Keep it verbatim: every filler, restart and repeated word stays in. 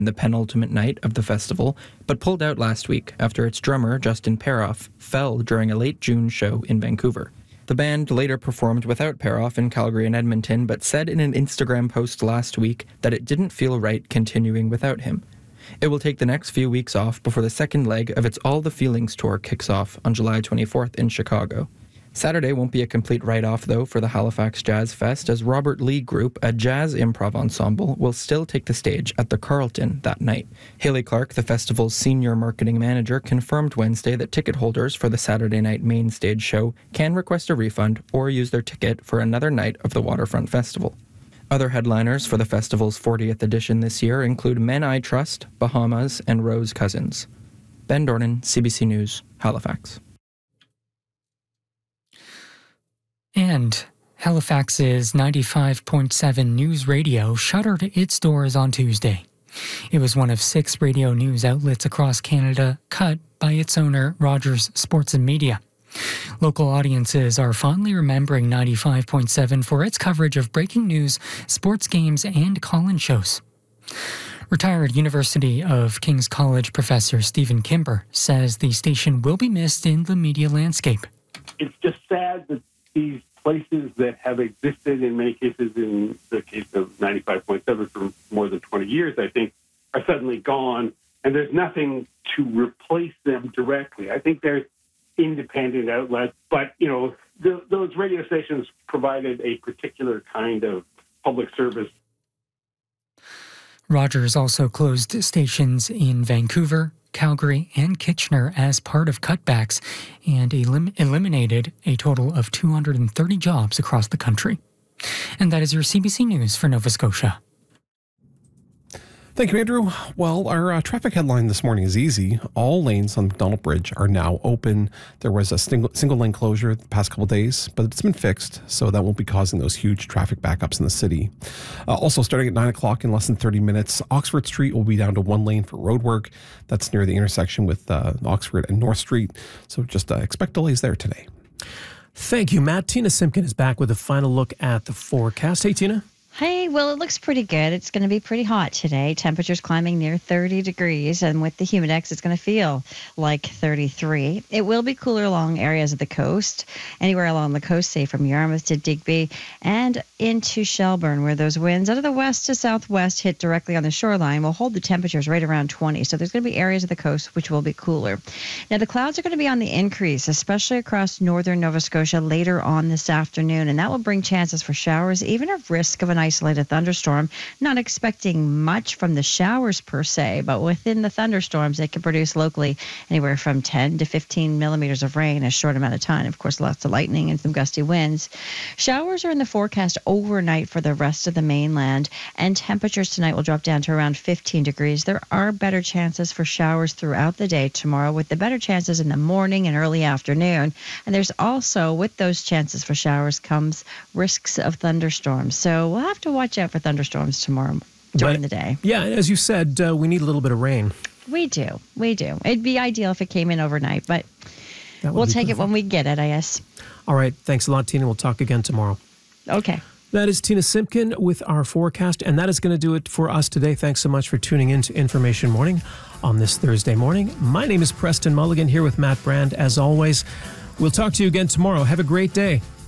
the penultimate night of the festival, but pulled out last week after its drummer, Justin Peroff, fell during a late June show in Vancouver. The band later performed without Peroff in Calgary and Edmonton, but said in an Instagram post last week that it didn't feel right continuing without him. It will take the next few weeks off before the second leg of its All the Feelings tour kicks off on July twenty-fourth in Chicago. Saturday won't be a complete write-off, though, for the Halifax Jazz Fest, as Robert Lee Group, a jazz improv ensemble, will still take the stage at the Carlton that night. Haley Clark, the festival's senior marketing manager, confirmed Wednesday that ticket holders for the Saturday night main stage show can request a refund or use their ticket for another night of the Waterfront Festival. Other headliners for the festival's fortieth edition this year include Men I Trust, Bahamas, and Rose Cousins. Ben Dornan, C B C News, Halifax. And Halifax's ninety-five point seven News Radio shuttered its doors on Tuesday. It was one of six radio news outlets across Canada cut by its owner, Rogers Sports and Media. Local audiences are fondly remembering ninety-five point seven for its coverage of breaking news, sports games, and call-in shows. Retired University of King's College professor Stephen Kimber says the station will be missed in the media landscape. It's just sad that these places that have existed in many cases, in the case of ninety-five point seven for more than twenty years, I think, are suddenly gone, and there's nothing to replace them directly. I think there's independent outlets, but, you know, the, those radio stations provided a particular kind of public service. Rogers also closed stations in Vancouver, Calgary, and Kitchener as part of cutbacks and elim- eliminated a total of two hundred thirty jobs across the country. And that is your C B C News for Nova Scotia. Thank you, Andrew. Well, our uh, traffic headline this morning is easy. All lanes on the McDonald Bridge are now open. There was a single, single lane closure the past couple of days, but it's been fixed, so that won't be causing those huge traffic backups in the city. Uh, also, starting at nine o'clock in less than thirty minutes, Oxford Street will be down to one lane for road work. That's near the intersection with uh, Oxford and North Street, so just uh, expect delays there today. Thank you, Matt. Tina Simpkin is back with a final look at the forecast. Hey, Tina. Hey, well, it looks pretty good. It's going to be pretty hot today. Temperatures climbing near thirty degrees, and with the Humidex, it's going to feel like thirty-three. It will be cooler along areas of the coast, anywhere along the coast, say from Yarmouth to Digby and into Shelburne, where those winds out of the west to southwest hit directly on the shoreline will hold the temperatures right around twenty. So there's going to be areas of the coast which will be cooler. Now, the clouds are going to be on the increase, especially across northern Nova Scotia later on this afternoon, and that will bring chances for showers, even a risk of an isolated thunderstorm. Not expecting much from the showers per se, but within the thunderstorms, they can produce locally anywhere from ten to fifteen millimeters of rain in a short amount of time. Of course, lots of lightning and some gusty winds. Showers are in the forecast overnight for the rest of the mainland, and temperatures tonight will drop down to around fifteen degrees. There are better chances for showers throughout the day tomorrow, with the better chances in the morning and early afternoon. And there's also, with those chances for showers, comes risks of thunderstorms. So we'll have to watch out for thunderstorms tomorrow during but, the day. Yeah, as you said, uh, we need a little bit of rain. We do. We do. It'd be ideal if it came in overnight, but we'll take it when we get it, I guess. All right. Thanks a lot, Tina. We'll talk again tomorrow. Okay. That is Tina Simpkin with our forecast, and that is going to do it for us today. Thanks so much for tuning in to Information Morning on this Thursday morning. My name is Preston Mulligan, here with Matt Brand. As always, we'll talk to you again tomorrow. Have a great day.